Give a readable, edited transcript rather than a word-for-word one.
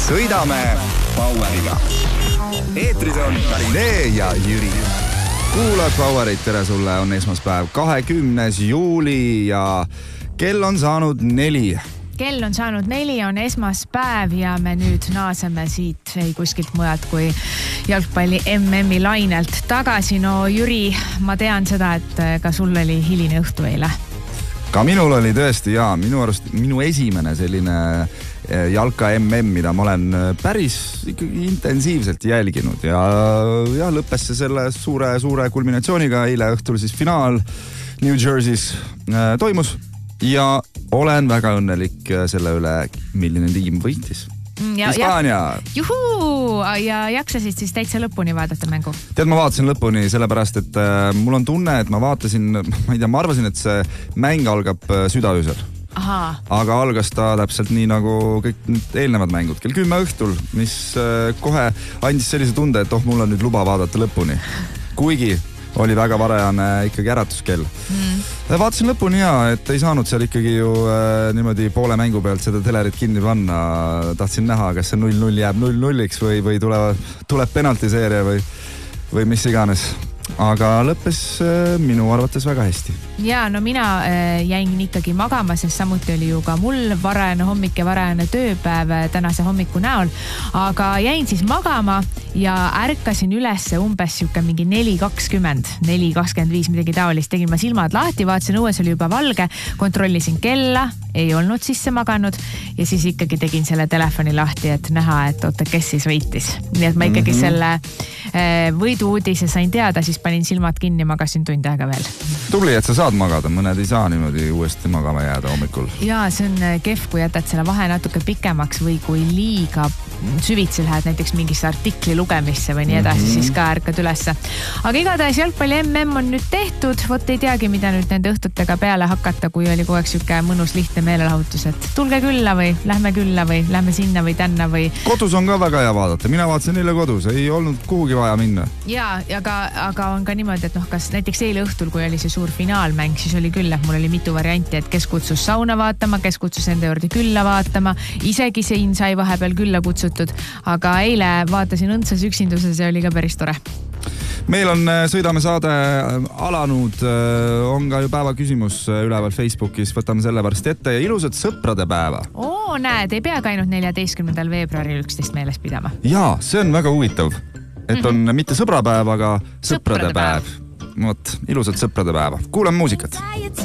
Sõidame Poweriga. Eetris on Karinee ja Jüri. Kuulad Powerit, tere sulle, on esmaspäev 20. juuli ja kell on saanud 4. Kell on saanud 4, on esmaspäev ja me nüüd naaseme siit ei kuskilt mujalt kui jalgpalli MM-i lainelt tagasi. No Jüri, ma tean seda, et ka sul oli hiline õhtu eile. Ka minul oli tõesti minu arust minu esimene selline jalka MM, mida ma olen päris ikkagi intensiivselt jälginud ja lõppes see selle suure kulminatsiooniga. Eile õhtul siis finaal New Jersey's toimus ja olen väga õnnelik selle üle, milline tiim võitis. Hispaania. Juhuu! Ja jaksasid siis täitsa lõpuni vaadata mängu? Tead, ma vaatasin lõpuni sellepärast, et mul on tunne, et ma arvasin, et see mäng algab südaöösel. Aga algas ta täpselt nii nagu kõik eelnevad mängud kell 10 õhtul, mis kohe andis sellise tunde, et mul on nüüd luba vaadata lõpuni. Kuigi oli väga varajane ikkagi äratuskell. Vaatasin lõpuni et ei saanud seal ikkagi ju niimoodi poole mängu pealt seda telerit kinni panna. Tahtsin näha, kas see 0-0 jääb 0-0-iks või tuleb penaltiseeria või mis iganes. Aga lõppes minu arvates väga hästi. Ja no mina jäin ikkagi magama, sest samuti oli ju ka mul varajane hommik ja varajane tööpäev tänase hommiku näol. Aga jäin siis magama ja ärkasin üles umbes mingi 4.20, 4.25 midagi taolist. Tegin ma silmad lahti, vaatasin õues oli juba valge, kontrollisin kella, ei olnud sisse maganud ja siis ikkagi tegin selle telefoni lahti, et näha, et oota, kes siis võitis. Nii et ma ikkagi selle võidu uudise sain teada, siis panin silmad kinni, magasin tund aega veel. Tubli, et sa saad magada, mõned ei saa niimoodi uuesti magama jääda hommikul. Jaa, see on kehv, kui jätad selle vahe natuke pikemaks või kui liiga süvitsi lähed näiteks mingisse artikli lugemisse või nii edasi, siis ka ärkad ülesse. Aga igatahes jalgpalli MM on nüüd tehtud, vot ei teagi, mida nüüd nende õhtutega peale hakata, kui oli kogu aeg siuke mõnus lihtne meelelahutus, et tulge külla või lähme sinna või tänna või... Kodus on ka väga hea vaadata, mina vaatasin eile kodus, ei olnud kuhugi vaja minna. Jaa, aga on ka niimoodi, et kas näiteks eile õhtul, kui oli see suur finaalmäng, siis oli küll, et mul oli mitu varianti, et kes kutsus sauna vaatama, kes kutsus enda juurde külla vaatama, isegi siin sai vahepeal külla kutsutud, aga eile vaatasin õndsas üksinduses ja oli ka päris tore. Meil on Sõidame saade alanud, on ka ju päeva küsimus üleval Facebookis, võtame selle pärast ette ja ilusat sõprade päeva. Näed, ei pea ka ainult 14. veebruaril 11 meeles pidama. Jaa, see on väga huvitav, et on mitte sõbrapäev, aga sõprade päev. Ilusat sõprade päeva. Kuulame muusikat.